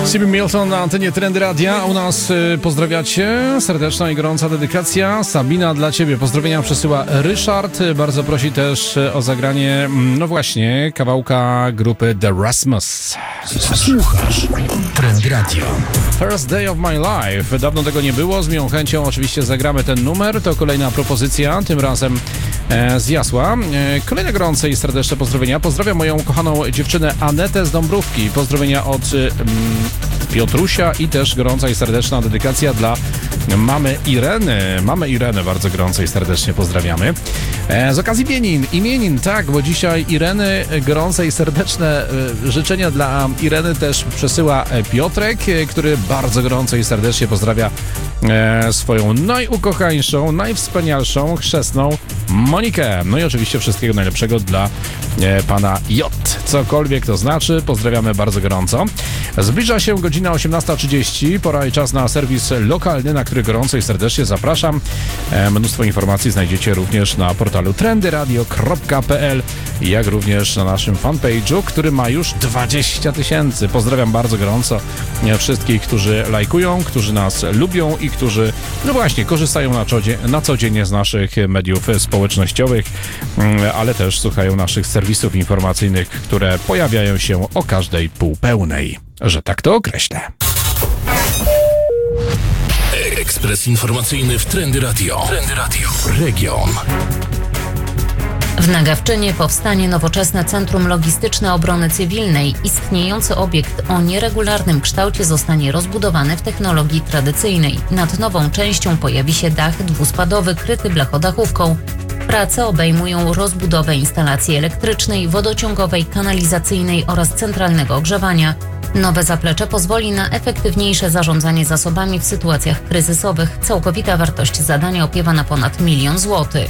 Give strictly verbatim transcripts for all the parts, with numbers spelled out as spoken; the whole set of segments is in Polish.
Sibyl Milton na antenie Trendy Radia. U nas y, pozdrawiacie. Serdeczna i gorąca dedykacja. Sabina dla ciebie. Pozdrowienia przesyła Ryszard. Bardzo prosi też o zagranie, no właśnie, kawałka grupy The Rasmus. Słuchasz Trendy Radio. First Day of My Life. Dawno tego nie było. Z miłą chęcią oczywiście zagramy ten numer. To kolejna propozycja, tym razem e, z Jasła. E, kolejne gorące i serdeczne pozdrowienia. Pozdrawiam moją kochaną dziewczynę Anetę z Dąbrówki. Pozdrowienia od e, Piotrusia i też gorąca i serdeczna dedykacja dla mamy Ireny. Mamy Irenę bardzo gorąco i serdecznie pozdrawiamy. E, z okazji imienin, imienin, tak, bo dzisiaj Ireny, gorące i serdeczne e, życzenia dla Ireny też przesyła Piotrek, e, który bardzo gorąco i serdecznie pozdrawia e, swoją najukochańszą, najwspanialszą chrzestną Monikę. No i oczywiście wszystkiego najlepszego dla e, pana J. Cokolwiek to znaczy, pozdrawiamy bardzo gorąco. Zbliża się godzina osiemnasta trzydzieści, pora i czas na serwis lokalny, na który gorąco i serdecznie zapraszam. E, mnóstwo informacji znajdziecie również na portalu trendy radio kropka p l, jak również na naszym fanpage'u, który ma już dwadzieścia tysięcy. Pozdrawiam bardzo gorąco wszystkich, którzy lajkują, którzy nas lubią i którzy, no właśnie, korzystają na co dzień, na co dzień z naszych mediów społecznościowych, ale też słuchają naszych serwisów informacyjnych, które pojawiają się o każdej półpełnej, że tak to określę. Ekspres informacyjny w Trendy Radio. Trendy Radio. Region. W Nagawczynie powstanie nowoczesne Centrum Logistyczne Obrony Cywilnej. Istniejący obiekt o nieregularnym kształcie zostanie rozbudowany w technologii tradycyjnej. Nad nową częścią pojawi się dach dwuspadowy kryty blachodachówką. Prace obejmują rozbudowę instalacji elektrycznej, wodociągowej, kanalizacyjnej oraz centralnego ogrzewania. Nowe zaplecze pozwoli na efektywniejsze zarządzanie zasobami w sytuacjach kryzysowych. Całkowita wartość zadania opiewa na ponad milion złotych.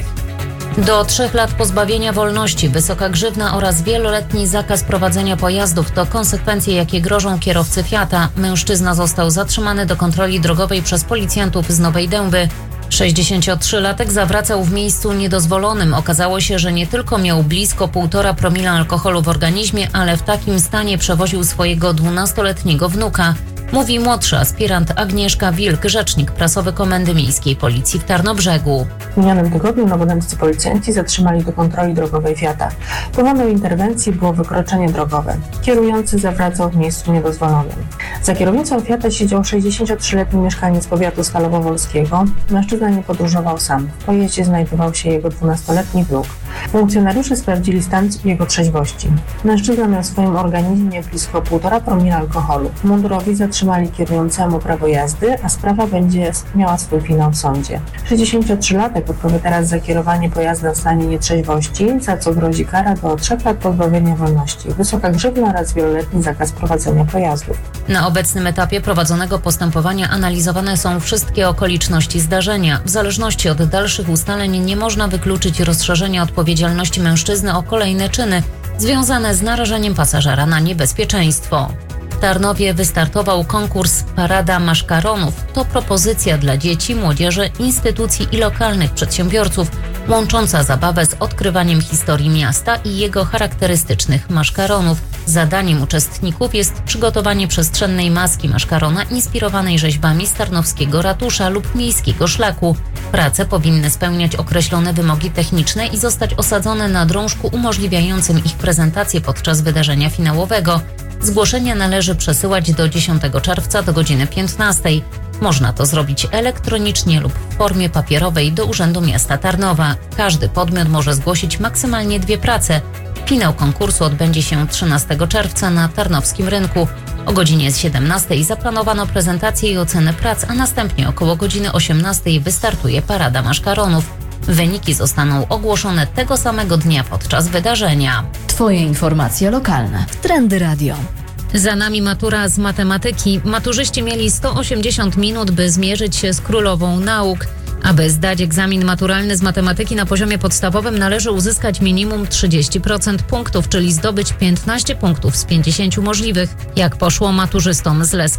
Do trzech lat pozbawienia wolności, wysoka grzywna oraz wieloletni zakaz prowadzenia pojazdów to konsekwencje, jakie grożą kierowcy Fiata. Mężczyzna został zatrzymany do kontroli drogowej przez policjantów z Nowej Dęby. sześćdziesięciotrzylatek zawracał w miejscu niedozwolonym. Okazało się, że nie tylko miał blisko półtora promila alkoholu w organizmie, ale w takim stanie przewoził swojego dwunastoletniego wnuka. Mówi młodszy aspirant Agnieszka Wilk, rzecznik prasowy Komendy Miejskiej Policji w Tarnobrzegu. W minionym tygodniu nowodębscy policjanci zatrzymali do kontroli drogowej Fiata. Powodem interwencji było wykroczenie drogowe. Kierujący zawracał w miejscu niedozwolonym. Za kierownicą Fiata siedział sześćdziesięciotrzyletni mieszkaniec powiatu stalowo-wolskiego. Mężczyzna nie podróżował sam. W pojeździe znajdował się jego dwunastoletni wnuk. Funkcjonariusze sprawdzili stan jego trzeźwości. Mężczyzna miał w swoim organizmie blisko półtora promila alkoholu. Mundurowi zatrzymali kierującemu prawo jazdy, a sprawa będzie miała swój finał w sądzie. sześćdziesięciotrzylatek odpowie teraz za kierowanie pojazdem w stanie nietrzeźwości, za co grozi kara do trzech lat pozbawienia wolności, wysoka grzywna oraz wieloletni zakaz prowadzenia pojazdów. Na obecnym etapie prowadzonego postępowania analizowane są wszystkie okoliczności zdarzenia. W zależności od dalszych ustaleń nie można wykluczyć rozszerzenia odpowiedzialności mężczyzny o kolejne czyny związane z narażeniem pasażera na niebezpieczeństwo. W Tarnowie wystartował konkurs Parada Maszkaronów. To propozycja dla dzieci, młodzieży, instytucji i lokalnych przedsiębiorców, łącząca zabawę z odkrywaniem historii miasta i jego charakterystycznych maszkaronów. Zadaniem uczestników jest przygotowanie przestrzennej maski maszkarona inspirowanej rzeźbami z tarnowskiego ratusza lub miejskiego szlaku. Prace powinny spełniać określone wymogi techniczne i zostać osadzone na drążku umożliwiającym ich prezentację podczas wydarzenia finałowego. Zgłoszenia należy przesyłać do dziesiątego czerwca do godziny piętnastej. Można to zrobić elektronicznie lub w formie papierowej do Urzędu Miasta Tarnowa. Każdy podmiot może zgłosić maksymalnie dwie prace. Finał konkursu odbędzie się trzynastego czerwca na Tarnowskim Rynku. O godzinie siedemnastej zaplanowano prezentację i ocenę prac, a następnie około godziny osiemnastej wystartuje Parada Maszkaronów. Wyniki zostaną ogłoszone tego samego dnia podczas wydarzenia. Twoje informacje lokalne w Trendy Radio. Za nami matura z matematyki. Maturzyści mieli sto osiemdziesiąt minut, by zmierzyć się z królową nauk. Aby zdać egzamin maturalny z matematyki na poziomie podstawowym, należy uzyskać minimum trzydzieści procent punktów, czyli zdobyć piętnaście punktów z pięćdziesięciu możliwych. Jak poszło maturzystom z Leska?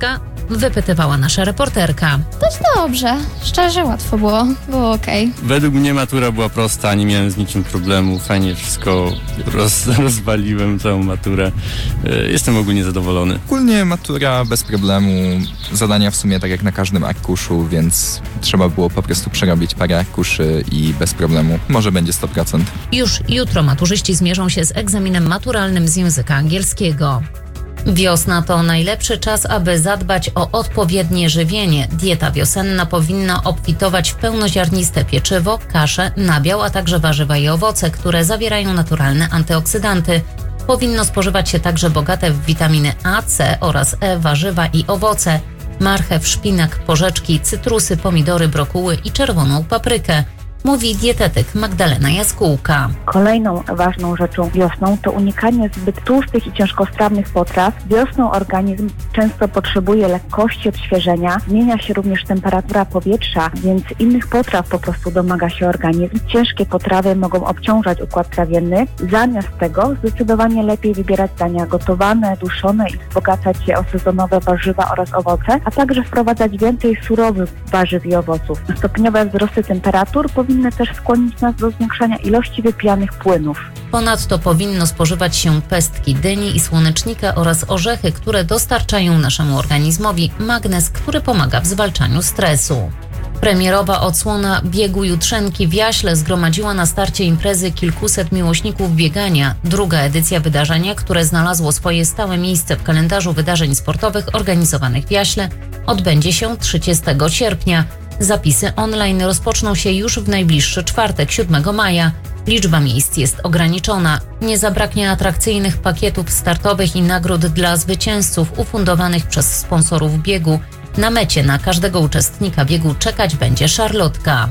Wypytywała nasza reporterka. Dość dobrze. Szczerze, łatwo było. Było okej. Według mnie matura była prosta, nie miałem z niczym problemu. Fajnie wszystko roz, rozwaliłem, całą maturę. Jestem ogólnie zadowolony. Ogólnie matura bez problemu. Zadania w sumie tak jak na każdym arkuszu, więc trzeba było po prostu przerobić parę arkuszy i bez problemu. Może będzie sto procent. Już jutro maturzyści zmierzą się z egzaminem maturalnym z języka angielskiego. Wiosna to najlepszy czas, aby zadbać o odpowiednie żywienie. Dieta wiosenna powinna obfitować w pełnoziarniste pieczywo, kaszę, nabiał, a także warzywa i owoce, które zawierają naturalne antyoksydanty. Powinno spożywać się także bogate w witaminy A, C oraz E warzywa i owoce. Marchew, szpinak, porzeczki, cytrusy, pomidory, brokuły i czerwoną paprykę. Mówi dietetyk Magdalena Jaskółka. Kolejną ważną rzeczą wiosną to unikanie zbyt tłustych i ciężkostrawnych potraw. Wiosną organizm często potrzebuje lekkości, odświeżenia. Zmienia się również temperatura powietrza, więc innych potraw po prostu domaga się organizm. Ciężkie potrawy mogą obciążać układ trawienny. Zamiast tego zdecydowanie lepiej wybierać dania gotowane, duszone i wzbogacać je o sezonowe warzywa oraz owoce, a także wprowadzać więcej surowych warzyw i owoców. Stopniowe wzrosty temperatur powinny powinny też skłonić nas do zwiększania ilości wypijanych płynów. Ponadto powinno spożywać się pestki dyni i słonecznika oraz orzechy, które dostarczają naszemu organizmowi magnez, który pomaga w zwalczaniu stresu. Premierowa odsłona biegu Jutrzenki w Jaśle zgromadziła na starcie imprezy kilkuset miłośników biegania. Druga edycja wydarzenia, które znalazło swoje stałe miejsce w kalendarzu wydarzeń sportowych organizowanych w Jaśle, odbędzie się trzydziestego sierpnia. Zapisy online rozpoczną się już w najbliższy czwartek, siódmego maja. Liczba miejsc jest ograniczona. Nie zabraknie atrakcyjnych pakietów startowych i nagród dla zwycięzców ufundowanych przez sponsorów biegu. Na mecie na każdego uczestnika biegu czekać będzie szarlotka.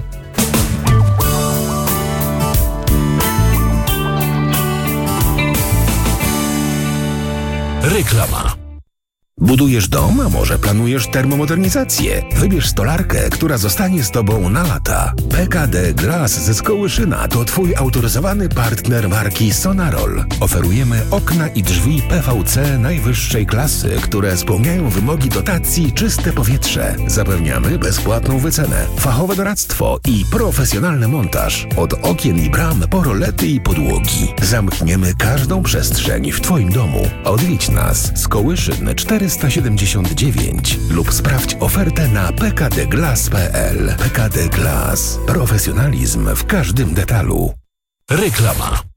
Reklama. Budujesz dom, a może planujesz termomodernizację? Wybierz stolarkę, która zostanie z Tobą na lata. P K D Glass ze Skołyszyna to Twój autoryzowany partner marki Sonarol. Oferujemy okna i drzwi P V C najwyższej klasy, które spełniają wymogi dotacji Czyste Powietrze. Zapewniamy bezpłatną wycenę, fachowe doradztwo i profesjonalny montaż. Od okien i bram po rolety i podłogi. Zamkniemy każdą przestrzeń w Twoim domu. Odwiedź nas. Skołyszyn czterysta siedemdziesiąt dziewięć lub sprawdź ofertę na p k d glass kropka p l. P K D Glass. Profesjonalizm w każdym detalu. Reklama.